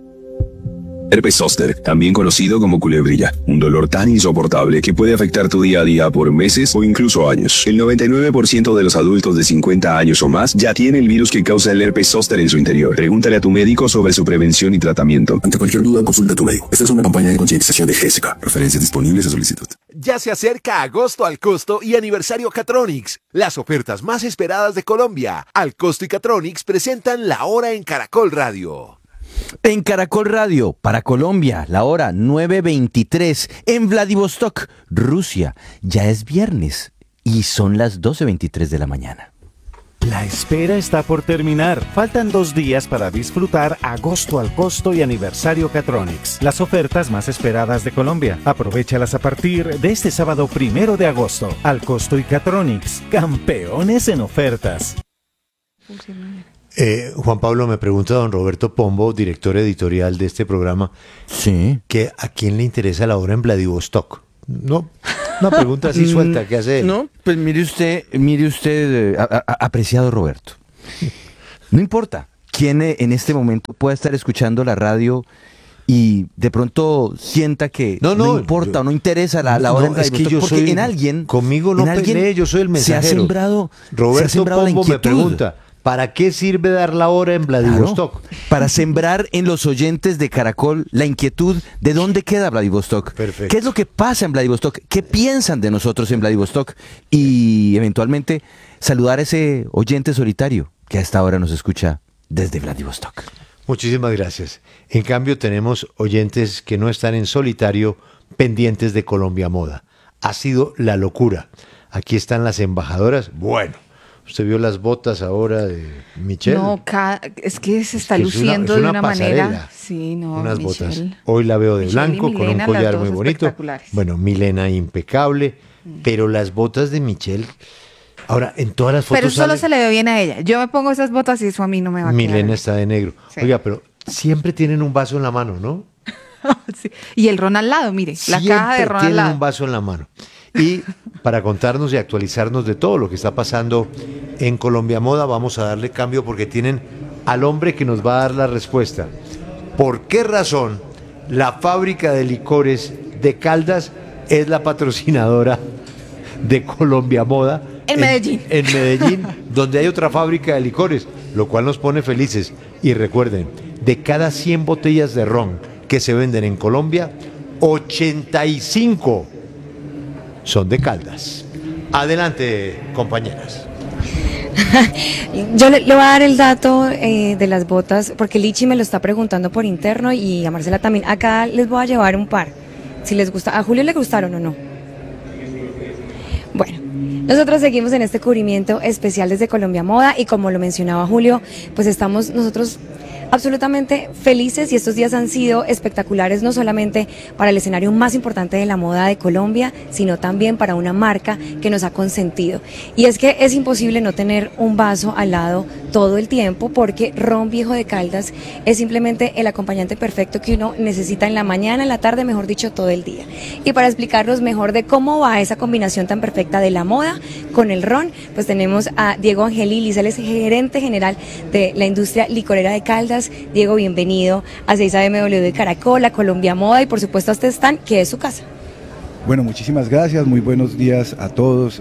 Herpes zóster, también conocido como culebrilla, un dolor tan insoportable que puede afectar tu día a día por meses o incluso años. El 99% de los adultos de 50 años o más ya tiene el virus que causa el herpes zóster en su interior. Pregúntale a tu médico sobre su prevención y tratamiento. Ante cualquier duda, consulta a tu médico. Esta es una campaña de concientización de Jessica. Referencias disponibles a solicitud. Ya se acerca agosto al costo y aniversario Catronics, las ofertas más esperadas de Colombia. Al costo y Catronics presentan la hora en Caracol Radio. En Caracol Radio, para Colombia, la hora 9:23, en Vladivostok, Rusia. Ya es viernes y son las 12:23 de la mañana. La espera está por terminar. Faltan 2 días para disfrutar agosto al costo y aniversario Catronics, las ofertas más esperadas de Colombia. Aprovéchalas a partir de este sábado 1 de agosto. Al costo y Catronics, campeones en ofertas. Juan Pablo, me pregunta don Roberto Pombo, director editorial de este programa, que a quién le interesa la hora en Vladivostok. No, una pregunta así suelta que hace él. No, pues mire usted, apreciado Roberto. No importa quién en este momento pueda estar escuchando la radio y de pronto sienta que no importa o no interesa la hora en Vladivostok, porque en alguien conmigo no peleé, yo soy el mensajero. Se ha sembrado Roberto la Pombo inquietud. me pregunta, ¿para qué sirve dar la hora en Vladivostok? Claro, para sembrar en los oyentes de Caracol la inquietud de dónde queda Vladivostok. Perfecto. ¿Qué es lo que pasa en Vladivostok? ¿Qué piensan de nosotros en Vladivostok? Y eventualmente saludar a ese oyente solitario que a esta hora nos escucha desde Vladivostok. Muchísimas gracias. En cambio, tenemos oyentes que no están en solitario pendientes de Colombia Moda. Ha sido la locura. Aquí están las embajadoras. Bueno, ¿usted vio las botas ahora de Michelle? No, es que se está que es luciendo una de una pasarela. manera. Sí, no, Unas Michelle. botas. Hoy la veo de Michelle y blanco, con un Milena, collar las dos muy bonito. espectaculares. Bueno, Milena impecable, pero las botas de Michelle... Ahora, en todas las fotos Pero solo sale- se le ve bien a ella. Yo me pongo esas botas y eso a mí no me va a Milena quedar. está de negro. Sí. Oiga, pero siempre tienen un vaso en la mano, ¿no? Sí. Y el ron al lado, mire, la Siempre caja de ron al tienen lado. un vaso en la mano. Y para contarnos y actualizarnos de todo lo que está pasando en Colombia Moda, vamos a darle cambio porque tienen al hombre que nos va a dar la respuesta. ¿Por qué razón la fábrica de licores de Caldas es la patrocinadora de Colombia Moda? En Medellín. En Medellín, donde hay otra fábrica de licores, lo cual nos pone felices. Y recuerden, de cada 100 botellas de ron que se venden en Colombia, 85 son de Caldas. Adelante, compañeras. Yo le voy a dar el dato de las botas, porque Lichi me lo está preguntando por interno y a Marcela también. Acá les voy a llevar un par, si les gusta. ¿A Julio le gustaron o no? Bueno, nosotros seguimos en este cubrimiento especial desde Colombia Moda y como lo mencionaba Julio, pues estamos nosotros absolutamente felices y estos días han sido espectaculares no solamente para el escenario más importante de la moda de Colombia, sino también para una marca que nos ha consentido. Y es que es imposible no tener un vaso al lado todo el tiempo porque Ron Viejo de Caldas es simplemente el acompañante perfecto que uno necesita en la mañana, en la tarde, mejor dicho, todo el día. Y para explicarnos mejor de cómo va esa combinación tan perfecta de la moda con el ron, pues tenemos a Diego Angelilis, él es gerente general de la industria licorera de Caldas. Diego, bienvenido a 6am de Caracol, a Colombia Moda y por supuesto a este stand que es su casa. Bueno, muchísimas gracias, muy buenos días a todos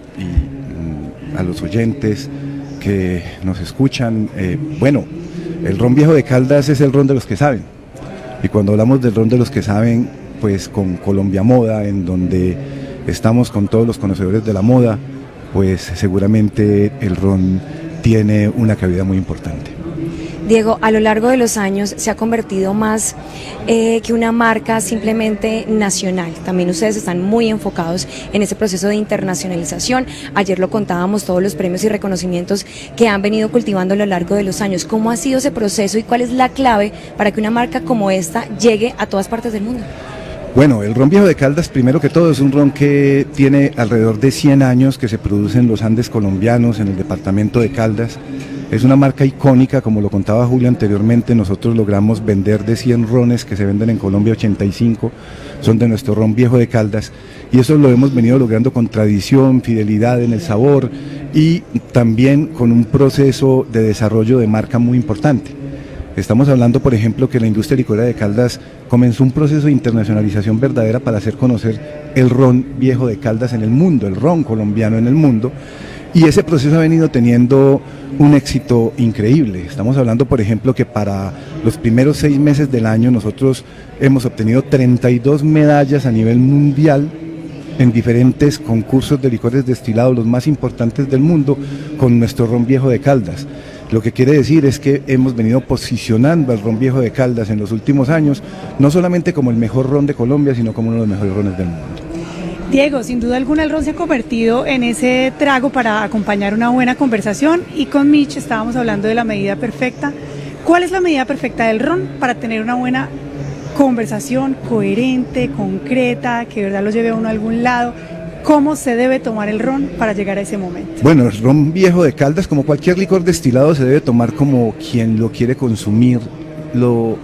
y a los oyentes que nos escuchan. Bueno, el ron Viejo de Caldas es el ron de los que saben y cuando hablamos del ron de los que saben, pues con Colombia Moda, en donde estamos con todos los conocedores de la moda, pues seguramente el ron tiene una cabida muy importante. Diego, a lo largo de los años se ha convertido más que una marca simplemente nacional. También ustedes están muy enfocados en ese proceso de internacionalización. Ayer lo contábamos, todos los premios y reconocimientos que han venido cultivando a lo largo de los años. ¿Cómo ha sido ese proceso y cuál es la clave para que una marca como esta llegue a todas partes del mundo? Bueno, el ron Viejo de Caldas, primero que todo, es un ron que tiene alrededor de 100 años, que se produce en los Andes colombianos, en el departamento de Caldas. Es una marca icónica, como lo contaba Julio anteriormente, nosotros logramos vender de 100 rones que se venden en Colombia, 85 son de nuestro ron Viejo de Caldas, y eso lo hemos venido logrando con tradición, fidelidad en el sabor y también con un proceso de desarrollo de marca muy importante. Estamos hablando, por ejemplo, que la industria licorera de Caldas comenzó un proceso de internacionalización verdadera para hacer conocer el ron Viejo de Caldas en el mundo, el ron colombiano en el mundo, y ese proceso ha venido teniendo un éxito increíble. Estamos hablando, por ejemplo, que para los primeros 6 meses del año nosotros hemos obtenido 32 medallas a nivel mundial en diferentes concursos de licores destilados, los más importantes del mundo, con nuestro ron Viejo de Caldas. Lo que quiere decir es que hemos venido posicionando al ron Viejo de Caldas en los últimos años, no solamente como el mejor ron de Colombia, sino como uno de los mejores rones del mundo. Diego, sin duda alguna el ron se ha convertido en ese trago para acompañar una buena conversación y con Mitch estábamos hablando de la medida perfecta. ¿Cuál es la medida perfecta del ron para tener una buena conversación coherente, concreta, que de verdad lo lleve a uno a algún lado? ¿Cómo se debe tomar el ron para llegar a ese momento? Bueno, el ron Viejo de Caldas, como cualquier licor destilado, se debe tomar como quien lo quiere consumir, lo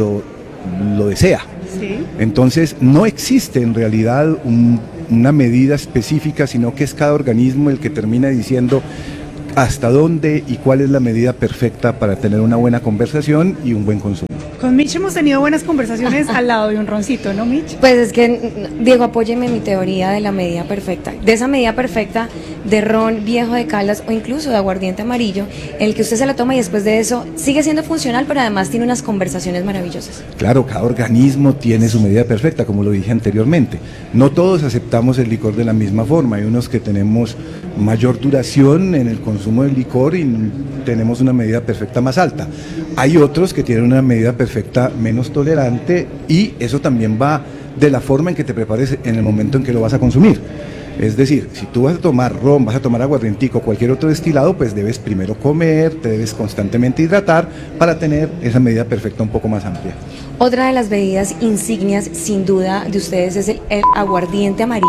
desea. Sí. Entonces, no existe en realidad una medida específica, sino que es cada organismo el que termina diciendo hasta dónde y cuál es la medida perfecta para tener una buena conversación y un buen consumo. Con Mitch hemos tenido buenas conversaciones al lado de un roncito, ¿no, Mitch? Pues es que, Diego, apóyeme mi teoría de la medida perfecta. De esa medida perfecta de ron viejo de Caldas o incluso de aguardiente amarillo, en el que usted se la toma y después de eso sigue siendo funcional, pero además tiene unas conversaciones maravillosas. Claro, cada organismo tiene su medida perfecta, como lo dije anteriormente. No todos aceptamos el licor de la misma forma. Hay unos que tenemos mayor duración en el consumo del licor y tenemos una medida perfecta más alta. Hay otros que tienen una medida perfecta menos tolerante y eso también va de la forma en que te prepares en el momento en que lo vas a consumir. Es decir, si tú vas a tomar ron, vas a tomar aguardientico o cualquier otro destilado, pues debes primero comer, te debes constantemente hidratar para tener esa medida perfecta un poco más amplia. Otra de las bebidas insignias, sin duda, de ustedes es el aguardiente amarillo,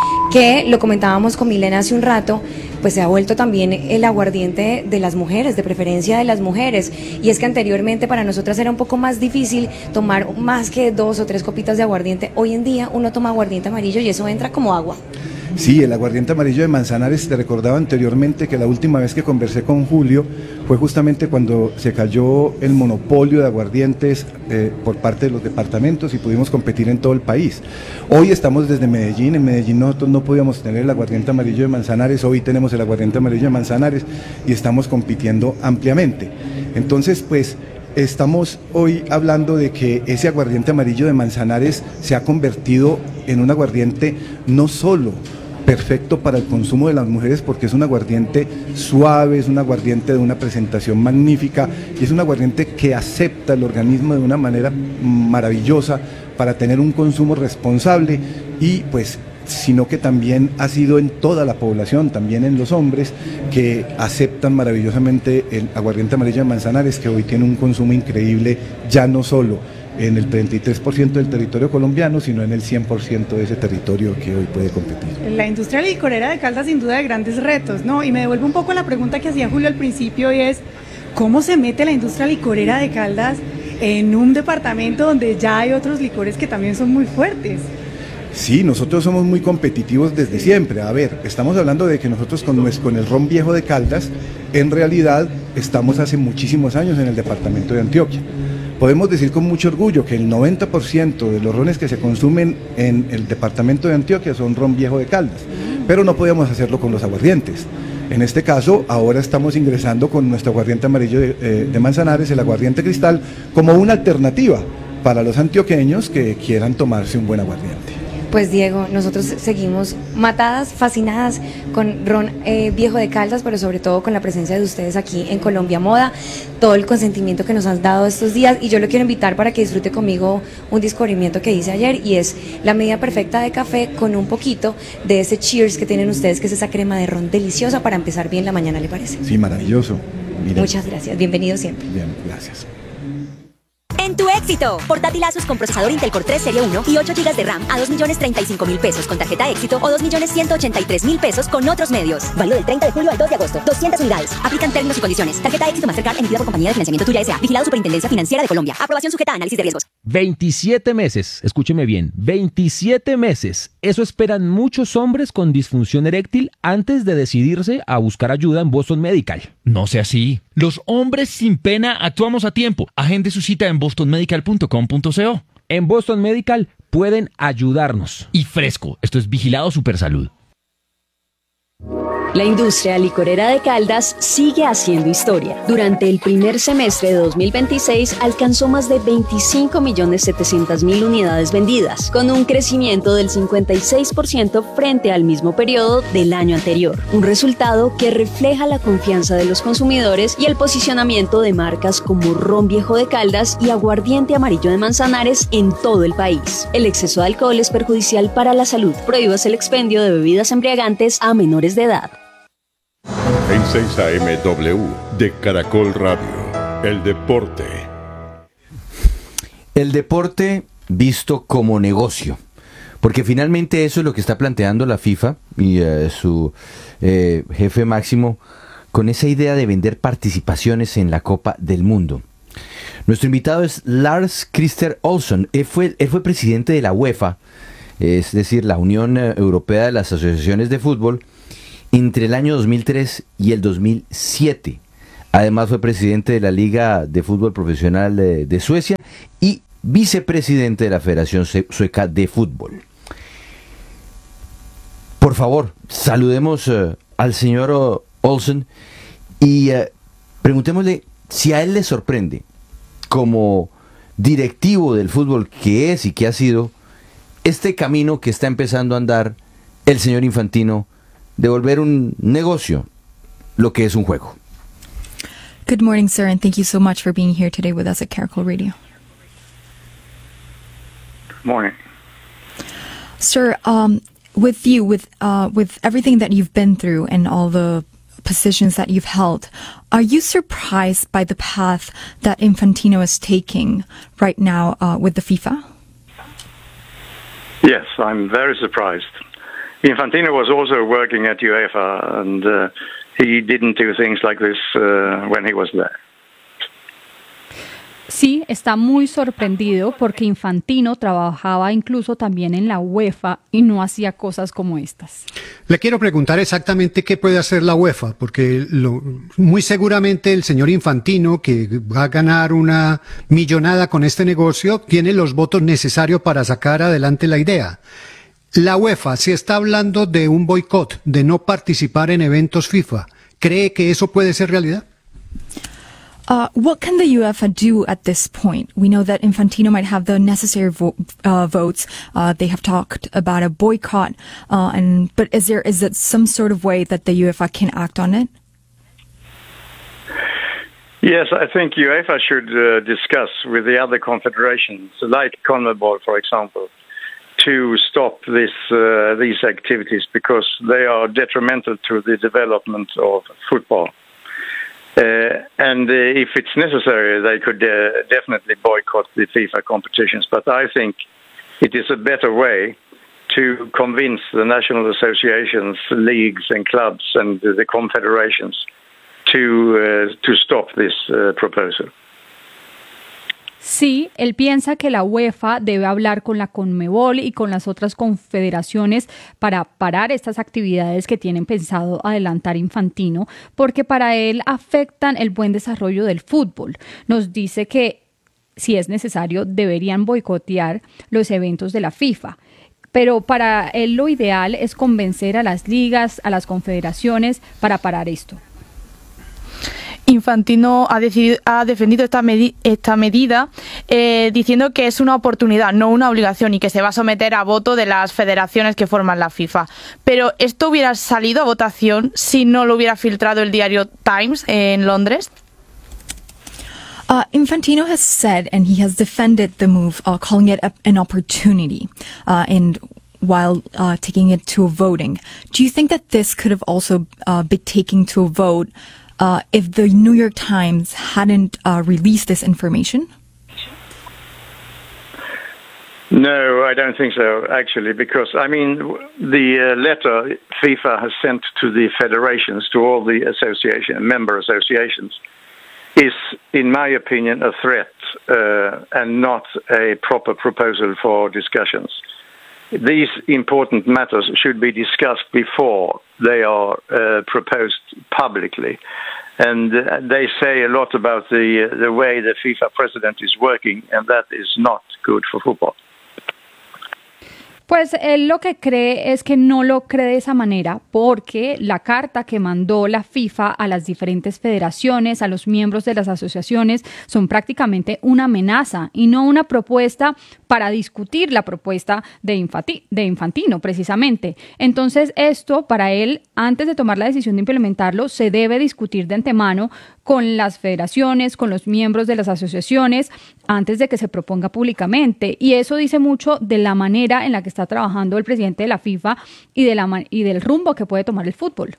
que lo comentábamos con Milena hace un rato, pues se ha vuelto también el aguardiente de las mujeres, de preferencia de las mujeres, y es que anteriormente para nosotras era un poco más difícil tomar más que 2 o 3 copitas de aguardiente. Hoy en día uno toma aguardiente amarillo y eso entra como agua. Sí, el aguardiente amarillo de Manzanares, te recordaba anteriormente que la última vez que conversé con Julio fue justamente cuando se cayó el monopolio de aguardientes por parte de los departamentos y pudimos competir en todo el país. Hoy estamos desde Medellín, en Medellín nosotros no podíamos tener el aguardiente amarillo de Manzanares, hoy tenemos el aguardiente amarillo de Manzanares y estamos compitiendo ampliamente. Entonces, pues, estamos hoy hablando de que ese aguardiente amarillo de Manzanares se ha convertido en un aguardiente no solo perfecto para el consumo de las mujeres porque es un aguardiente suave, es un aguardiente de una presentación magnífica y es un aguardiente que acepta el organismo de una manera maravillosa para tener un consumo responsable y pues sino que también ha sido en toda la población, también en los hombres que aceptan maravillosamente el aguardiente amarillo de Manzanares que hoy tiene un consumo increíble ya no solo en el 33% del territorio colombiano, sino en el 100% de ese territorio que hoy puede competir. La industria licorera de Caldas sin duda de grandes retos, ¿no? Y me devuelvo un poco a la pregunta que hacía Julio al principio y es, ¿cómo se mete la industria licorera de Caldas en un departamento donde ya hay otros licores que también son muy fuertes? Sí, nosotros somos muy competitivos desde siempre. A ver, estamos hablando de que nosotros con el ron viejo de Caldas, en realidad estamos hace muchísimos años en el departamento de Antioquia. Podemos decir con mucho orgullo que el 90% de los rones que se consumen en el departamento de Antioquia son ron viejo de Caldas, pero no podíamos hacerlo con los aguardientes. En este caso, ahora estamos ingresando con nuestro aguardiente amarillo de Manzanares, el aguardiente cristal, como una alternativa para los antioqueños que quieran tomarse un buen aguardiente. Pues Diego, nosotros seguimos matadas, fascinadas con ron viejo de Caldas, pero sobre todo con la presencia de ustedes aquí en Colombia Moda, todo el consentimiento que nos han dado estos días y yo lo quiero invitar para que disfrute conmigo un descubrimiento que hice ayer y es la medida perfecta de café con un poquito de ese cheers que tienen ustedes, que es esa crema de ron deliciosa para empezar bien la mañana, ¿le parece? Sí, maravilloso. Miren. Muchas gracias, bienvenido siempre. Bien, gracias. En tu éxito, portátil Asus con procesador Intel Core 3 Serie 1 y 8 GB de RAM a 2.035.000 pesos con tarjeta éxito o 2.183.000 pesos con otros medios. Válido del 30 de julio al 2 de agosto. 200 unidades. Aplican términos y condiciones. Tarjeta éxito Mastercard emitida por compañía de financiamiento Tuya S.A. Vigilado Superintendencia Financiera de Colombia. Aprobación sujeta a análisis de riesgos. 27 meses, escúcheme bien, 27 meses. Eso esperan muchos hombres con disfunción eréctil antes de decidirse a buscar ayuda en Boston Medical. No sea así. Los hombres sin pena actuamos a tiempo. Agende su cita en bostonmedical.com.co. En Boston Medical pueden ayudarnos. Y fresco, esto es Vigilado Supersalud. La industria licorera de Caldas sigue haciendo historia. Durante el primer semestre de 2026 alcanzó más de 25.700.000 unidades vendidas, con un crecimiento del 56% frente al mismo periodo del año anterior. Un resultado que refleja la confianza de los consumidores y el posicionamiento de marcas como Ron Viejo de Caldas y Aguardiente Amarillo de Manzanares en todo el país. El exceso de alcohol es perjudicial para la salud. Prohíbas el expendio de bebidas embriagantes a menores de edad. En 6am de Caracol Radio, el deporte. El deporte visto como negocio, porque finalmente eso es lo que está planteando la FIFA y su jefe máximo con esa idea de vender participaciones en la Copa del Mundo. Nuestro invitado es Lars Christer Olsson. Él fue presidente de la UEFA, es decir, la Unión Europea de las Asociaciones de Fútbol, entre el año 2003 y el 2007. Además fue presidente de la Liga de Fútbol Profesional de Suecia y vicepresidente de la Federación Sueca de Fútbol. Por favor, saludemos al señor Olsen y preguntémosle si a él le sorprende, como directivo del fútbol que es y que ha sido, este camino que está empezando a andar el señor Infantino de volver un negocio lo que es un juego. Good morning, sir, and thank you so much for being here today with us at Caracol Radio. Morning. Sir, with you, with everything that you've been through and all the positions that you've held, are you surprised by the path that Infantino is taking right now with the FIFA? Yes, I'm very surprised. Infantino was also working at UEFA, and he didn't do things like this when he was there. Sí, está muy sorprendido porque Infantino trabajaba incluso también en la UEFA y no hacía cosas como estas. Le quiero preguntar exactamente qué puede hacer la UEFA, porque muy seguramente el señor Infantino, que va a ganar una millonada con este negocio, tiene los votos necesarios para sacar adelante la idea. La UEFA se está hablando de un boicot, de no participar en eventos FIFA. ¿Cree que eso puede ser realidad? What can the UEFA do at this point? We know that Infantino might have the necessary votes. They have talked about a boycott, but is it some sort of way that the UEFA can act on it? Yes, I think UEFA should discuss with the other confederations, like CONMEBOL, for example, to stop these activities because they are detrimental to the development of football. And if it's necessary, they could definitely boycott the FIFA competitions. But I think it is a better way to convince the national associations, leagues and clubs and the confederations to stop this proposal. Sí, él piensa que la UEFA debe hablar con la CONMEBOL y con las otras confederaciones para parar estas actividades que tienen pensado adelantar Infantino, porque para él afectan el buen desarrollo del fútbol. Nos dice que, si es necesario, deberían boicotear los eventos de la FIFA. Pero para él lo ideal es convencer a las ligas, a las confederaciones para parar esto. Infantino ha defendido esta medida diciendo que es una oportunidad, no una obligación, y que se va a someter a voto de las federaciones que forman la FIFA. Pero esto hubiera salido a votación si no lo hubiera filtrado el diario Times en Londres. Infantino has said, and he has defended the move, calling it an opportunity, and while taking it to a voting. Do you think that this could have also been taken to a vote if the New York Times hadn't released this information? No, I don't think so, actually, because, I mean, the letter FIFA has sent to the federations, to all the member associations, is, in my opinion, a threat and not a proper proposal for discussions. These important matters should be discussed before they are proposed publicly. And they say a lot about the way the FIFA president is working, and that is not good for football. Pues él lo que cree es que no lo cree de esa manera porque la carta que mandó la FIFA a las diferentes federaciones, a los miembros de las asociaciones, son prácticamente una amenaza y no una propuesta para discutir la propuesta de Infantino, precisamente. Entonces esto, para él, antes de tomar la decisión de implementarlo, se debe discutir de antemano con las federaciones, con los miembros de las asociaciones, antes de que se proponga públicamente. Y eso dice mucho de la manera en la que está trabajando el presidente de la FIFA y del rumbo que puede tomar el fútbol.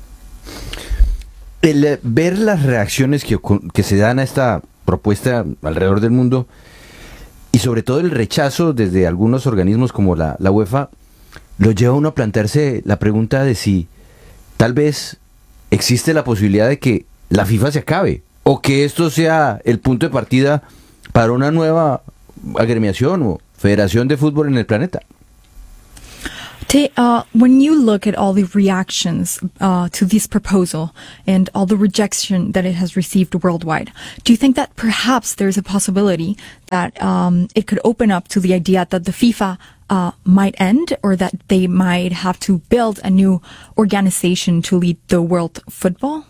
El ver las reacciones que se dan a esta propuesta alrededor del mundo y sobre todo el rechazo desde algunos organismos como la UEFA, lo lleva a uno a plantearse la pregunta de si tal vez existe la posibilidad de que la FIFA se acabe o que esto sea el punto de partida para una nueva agremiación o federación de fútbol en el planeta. When you look at all the reactions to this proposal and all the rejection that it has received worldwide, do you think that perhaps there's a possibility that it could open up to the idea that the FIFA might end, or that they might have to build a new organization to lead the world football?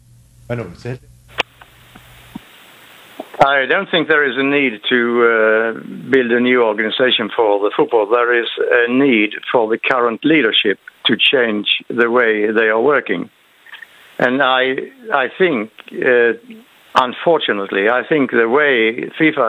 I don't think there is a need to build a new organization for the football. There is a need for the current leadership to change the way they are working. And I think, unfortunately, I think the way FIFA